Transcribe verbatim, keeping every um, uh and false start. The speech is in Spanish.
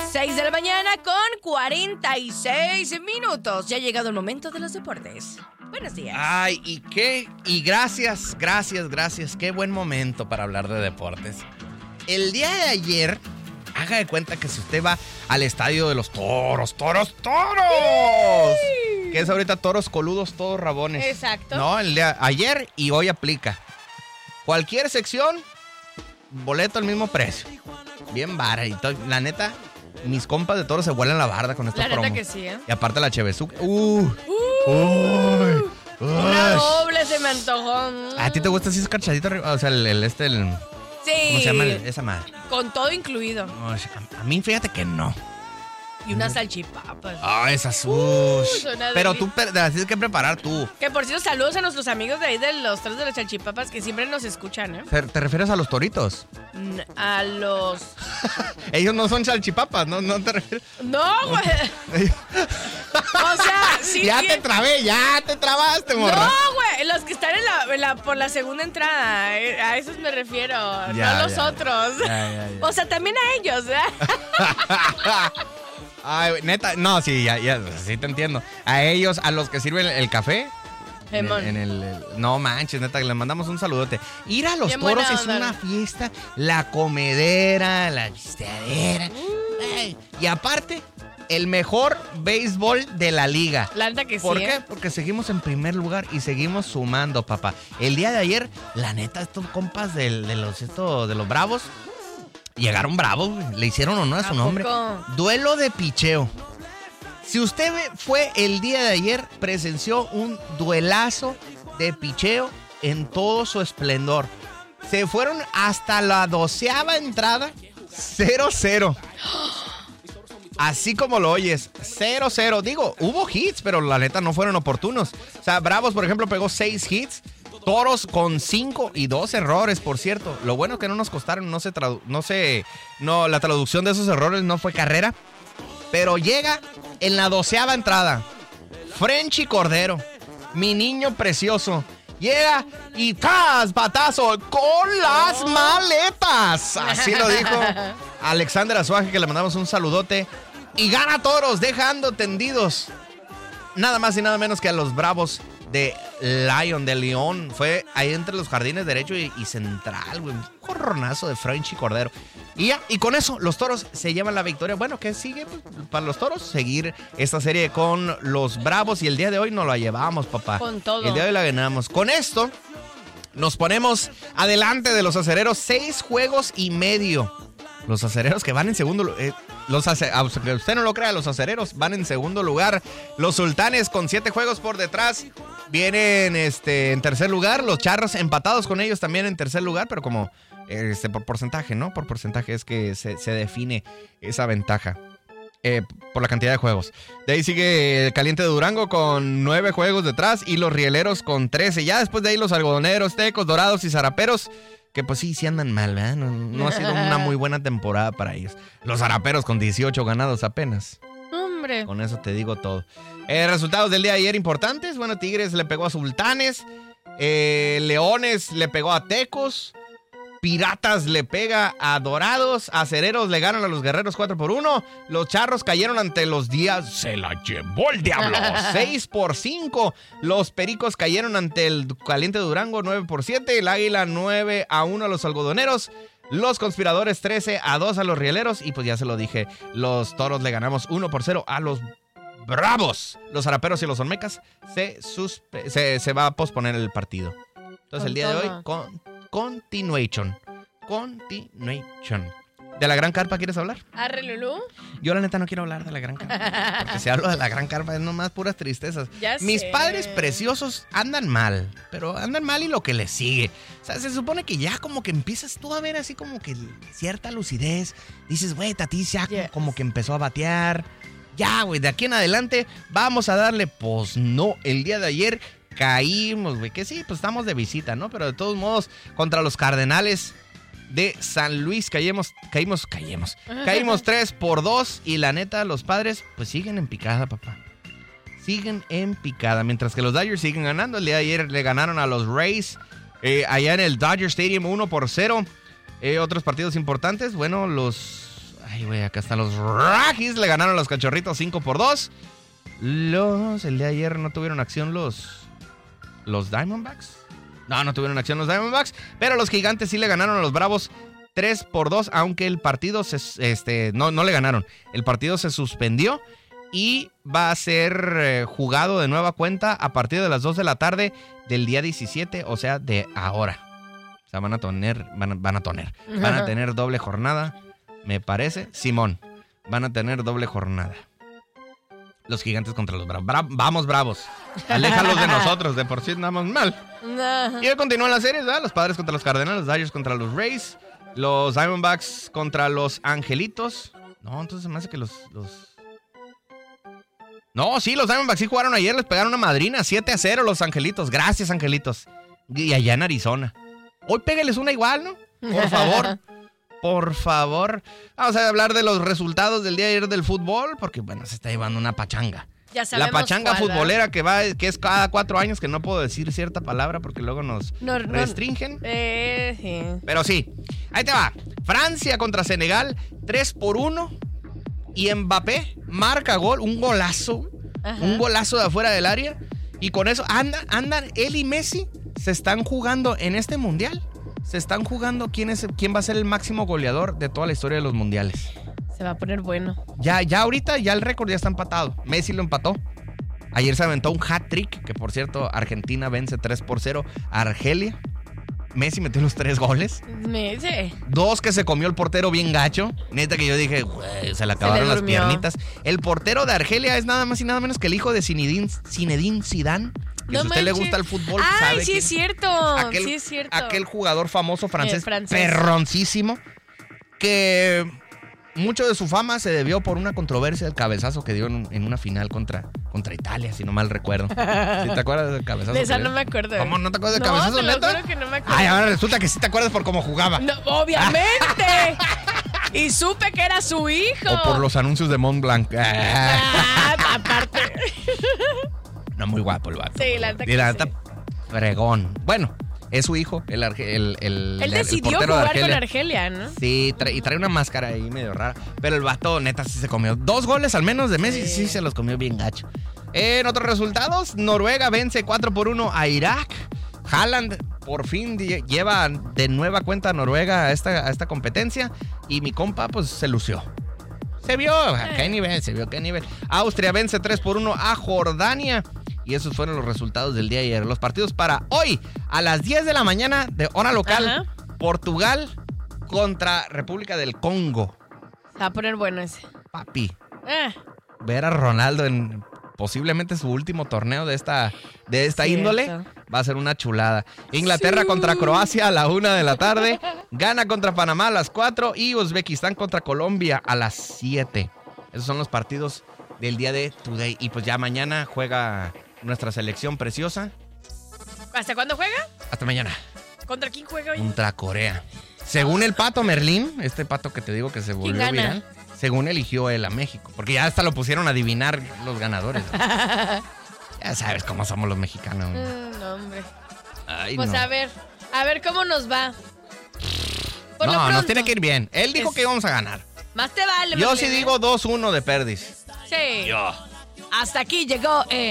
seis de la mañana con cuarenta y seis minutos. Ya ha llegado el momento de los deportes. Buenos días. Ay, y qué, y gracias, gracias, gracias. Qué buen momento para hablar de deportes. El día de ayer, haga de cuenta que si usted va al estadio de los toros, toros, toros. Sí. Que es ahorita toros coludos, todos rabones. Exacto. No, el día ayer y hoy aplica. Cualquier sección, boleto al mismo precio. Bien vara. Y to- la neta, mis compas de toros se vuelan la barda con esta La neta promo. que sí, ¿eh? Y aparte la Chevezuca. Uh, Uh, uy, una uy. doble se me antojó. ¿A ti te gusta así ese cachadito arriba? O sea, el, el este, el, Sí. ¿cómo se llama el- esa madre? Con todo incluido. No, a, a mí fíjate que no. Y unas salchipapas. Ah, esas Uh, ush. suena Pero deli- tú pe- las tienes que preparar tú. Que por cierto, saludos a nuestros amigos de ahí de los tres de las salchipapas que siempre nos escuchan, ¿eh? ¿Te, te refieres a los toritos? Mm, A los... Ellos no son salchipapas, ¿no? No te refieres. No, güey. O sea, sí. ya sí- te trabé, ya te trabaste, morra. No, güey, los que están en la, en la- por la segunda entrada, eh, a esos me refiero, Ya, no los ya. otros. Ya, ya, ya. O sea, también a ellos, ¿verdad? Ay, güey, neta, no, sí, ya, ya, sí te entiendo. A ellos, a los que sirven el, el café. En el, Emón. en el- el- no manches, neta, les mandamos un saludote. Ir a los Bien toros buena es onda. una fiesta, la comedera, la pisteadera. Uh. Ay, y aparte, el mejor béisbol de la liga. La neta que ¿Por sí. qué? ¿eh? Porque seguimos en primer lugar y seguimos sumando, papá. El día de ayer, la neta, estos compas del- de, los, esto, de los Bravos, llegaron bravos, güey. Le hicieron honor a su ¿A nombre. poco? Duelo de picheo. Si usted ve- fue el día de ayer, presenció un duelazo de picheo en todo su esplendor. Se fueron hasta la doceava entrada, cero cero. Así como lo oyes, cero cero. Digo, hubo hits, pero la neta no fueron oportunos. O sea, Bravos, por ejemplo, pegó seis hits. Toros con cinco y dos errores, por cierto. Lo bueno que no nos costaron, no se tradu- no se, no, la traducción de esos errores no fue carrera. Pero llega en la doceava entrada. Frenchy Cordero, mi niño precioso, llega y ¡tas! Batazo con las maletas. Así lo dijo Alexander Azuaje, que le mandamos un saludote. Y gana Toros, dejando tendidos nada más y nada menos que a los Bravos de Lion, de León. Fue ahí entre los jardines derecho y, y central, güey. Un corronazo de Frenchy Cordero. Y ya, y con eso los Toros se llevan la victoria. Bueno, ¿qué sigue para los Toros? Seguir esta serie con los Bravos. Y el día de hoy nos la llevamos, papá. Con todo. El día de hoy la ganamos. Con esto nos ponemos adelante de los acereros seis juegos y medio. Los acereros que van en segundo lugar. Eh, los ace- aunque usted no lo crea, los acereros van en segundo lugar. Los sultanes con siete juegos por detrás vienen este, en tercer lugar. Los charros empatados con ellos también en tercer lugar, pero como este, por porcentaje, ¿no? Por porcentaje es que se, se define esa ventaja. Eh, por la cantidad de juegos. De ahí sigue el Caliente de Durango con nueve juegos detrás y los Rieleros con trece. Ya después de ahí los Algodoneros, Tecos, Dorados y Zaraperos, que pues sí, sí andan mal, ¿verdad? No, no ha sido una muy buena temporada para ellos. Los Zaraperos con dieciocho ganados apenas. Hombre. Con eso te digo todo. Eh, resultados del día de ayer importantes. Bueno, Tigres le pegó a Sultanes. Eh, Leones le pegó a Tecos. Piratas le pega a Dorados. Acereros le ganan a los Guerreros cuatro por uno. Los Charros cayeron ante los Díaz. Se la llevó el diablo. seis por cinco. Los Pericos cayeron ante el Caliente de Durango nueve por siete. El Águila nueve a uno a los Algodoneros. Los Conspiradores trece a dos a los Rieleros. Y pues ya se lo dije, los Toros le ganamos uno por cero a los Bravos. Los Zaraperos y los Olmecas se, suspe- se, se va a posponer el partido. Entonces Con el día de todo. hoy, con, continuation. Continuation. ¿De la Gran Carpa quieres hablar? Arre, Lulú. Yo la neta no quiero hablar de la Gran Carpa. Porque si hablo de la Gran Carpa es nomás puras tristezas. Ya Mis sé. padres preciosos andan mal. Pero andan mal y lo que les sigue. O sea, se supone que ya como que empiezas tú a ver así como que cierta lucidez. Dices, güey, Tatis ya Yes. como que empezó a batear. Ya, güey, de aquí en adelante vamos a darle. Pues no, el día de ayer caímos, güey. Que sí, pues estamos de visita, ¿no? Pero de todos modos, contra los Cardenales de San Luis caímos, caímos, caímos. Caímos tres por dos y la neta, los Padres pues siguen en picada, papá. Siguen en picada, mientras que los Dodgers siguen ganando. El día de ayer le ganaron a los Rays eh, allá en el Dodger Stadium uno por cero. Eh, otros partidos importantes, bueno, los... Ay, güey, acá están los Rockies. Le ganaron a los Cachorritos cinco por dos. Los, el de ayer no tuvieron acción los, los Diamondbacks. No, no tuvieron acción los Diamondbacks. Pero los Gigantes sí le ganaron a los Bravos tres por dos. Aunque el partido se, este, no, no le ganaron. El partido se suspendió. Y va a ser eh, jugado de nueva cuenta a partir de las dos de la tarde del día diecisiete, o sea, de ahora. O sea, van a tener, van, van a tener, van a tener doble jornada, me parece. Simón, van a tener doble jornada. Los Gigantes contra los Bravos. Bra- vamos, Bravos. Aléjalos de nosotros, de por sí andamos mal. No. Y hoy continúan las series, ¿verdad? Los Padres contra los Cardenales, los Dodgers contra los Rays, los Diamondbacks contra los Angelitos. No, entonces se me hace que los... los... No, sí, los Diamondbacks sí jugaron ayer, les pegaron una madrina, siete a cero los Angelitos. Gracias, Angelitos. Y allá en Arizona. Hoy pégueles una igual, ¿no? Por favor. Por favor. Vamos a hablar de los resultados del día de ayer del fútbol, porque, bueno, se está llevando una pachanga. Ya sabemos La pachanga cuál, futbolera que va, que es cada cuatro años, que no puedo decir cierta palabra porque luego nos no, no, restringen. Eh, sí. Pero sí, ahí te va. Francia contra Senegal, tres por uno. Y Mbappé marca gol, un golazo. Ajá. Un golazo de afuera del área. Y con eso andan, andan, él y Messi se están jugando en este mundial. Se están jugando quién, es, quién va a ser el máximo goleador de toda la historia de los mundiales. Se va a poner bueno. Ya, ya ahorita, ya el récord ya está empatado. Messi lo empató. Ayer se aventó un hat-trick, que por cierto, Argentina vence tres por cero a Argelia. Messi metió los tres goles. Messi. Dos que se comió el portero bien gacho. Neta que yo dije, güey, se le acabaron se le las piernitas. El portero de Argelia es nada más y nada menos que el hijo de Zinedine, Zinedine Zidane. Que No si a usted le manches. gusta el fútbol, Ay, sabe sí que es cierto. aquel, sí es cierto. aquel jugador famoso francés, Eh, francés. perroncísimo, que mucho de su fama se debió por una controversia del cabezazo que dio en, en una final contra, contra Italia, si no mal recuerdo. ¿Sí te acuerdas del cabezazo? De esa que no dio? me acuerdo. ¿Cómo no te acuerdas del No, cabezazo, te lo neta? juro que no me acuerdo. Ay, ahora resulta que sí te acuerdas por cómo jugaba. No, obviamente. Y supe que era su hijo. O por los anuncios de Mont Blanc. Ah, aparte. No, muy guapo el vato. Sí, la neta Y la que neta, fregón. Bueno, es su hijo, el, arge- el, el, Él el decidió portero de jugar Argelia. con Argelia, ¿no? Sí, trae, y trae una máscara ahí medio rara. Pero el vato, neta, sí se comió. Dos goles al menos de Messi, sí, Sí. se los comió bien gacho. En otros resultados, Noruega vence cuatro por uno a Irak. Haaland por fin die- lleva de nueva cuenta a Noruega a esta, a esta competencia. Y mi compa, pues, se lució. Se vio, a qué nivel, se vio a qué nivel. Austria vence tres por uno a Jordania. Y esos fueron los resultados del día de ayer. Los partidos para hoy, a las diez de la mañana de hora local. Ajá. Portugal contra República del Congo. Se va a poner bueno ese. Papi, Eh, ver a Ronaldo en posiblemente su último torneo de esta, de esta Cierto. índole va a ser una chulada. Inglaterra Sí. contra Croacia a la una de la tarde. Ghana contra Panamá a las cuatro. Y Uzbekistán contra Colombia a las siete. Esos son los partidos del día de Today. Y pues ya mañana juega nuestra selección preciosa. ¿Hasta cuándo juega? Hasta mañana. ¿Contra quién juega hoy? Contra Corea. Según el pato Merlín, este pato que te digo que se volvió gana? viral, según eligió él a México. Porque ya hasta lo pusieron a adivinar los ganadores. Ya sabes cómo somos los mexicanos. Mm, no, hombre. Ay, Pues no. a ver, a ver cómo nos va. Por lo No, nos pronto, tiene que ir bien. Él dijo Es- que íbamos a ganar. Más te vale. Yo Marlene. sí digo dos uno de Perdis. Sí. Yo. Hasta aquí llegó. Eh,